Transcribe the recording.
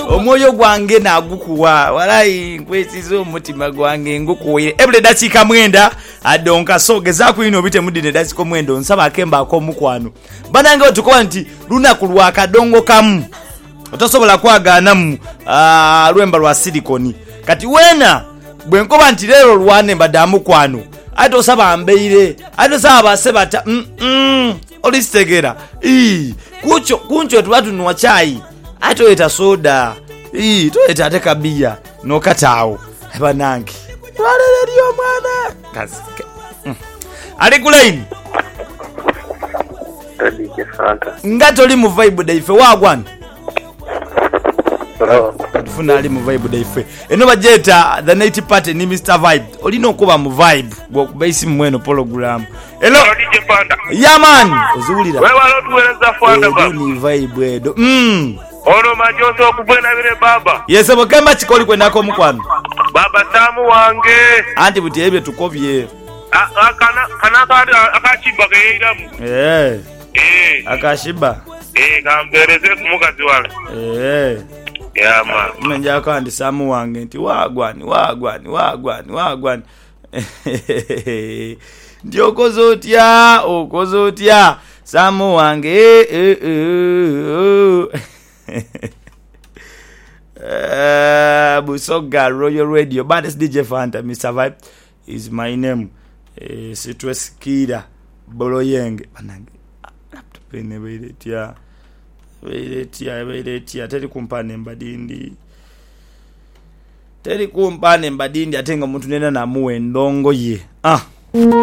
omwoyo gwange nagukuwa walayi nkwesiza omutima gwange ngukuwire ebule dakiika 9 adonka so gezaako ino obite mudine dakiika 9 nsaba akembaako omukwano banange otukoba nti lunaku lwa kadongo kamu otosobola kwagaanamu lwemba lwa silikoni kati wena bwenkoba nti leero lwane mbaddamu kwano ate osaba mbeire ate osaba base bata olisitegera kuncho tuba tunuwa chayi ate oyeta soda toyeta ate kabiya nokataawo banange twaleleriyo omwana kasike ali kulaini nga toli mu vibe daife wagwana tufuna ali mu vibe daife eno bajeta the night party ni Mr Vibe olina okuba mu vibe gwokuba isimu mweno program hello DJ Panda yaman ozulira wewe alotuweleza Fanda baba ni vibe edo ono majoso okubwena bire baba yese bokemba chikoli kwendako mukwano baba tamu wange anti buti ebye tukovye kana kandi akachimba keiramu akashiba kambereze kumukazi wale yama menja kandi samu wange nti wagwani ndio okozotya samu wange Busoga Royal Radio baddest DJ Fanta Mr Vibe is my name Sitweskira Boloyenge banange laptop ene beiretia teri kumpane mbadindi atenga muntu nena namuwe ndongo ye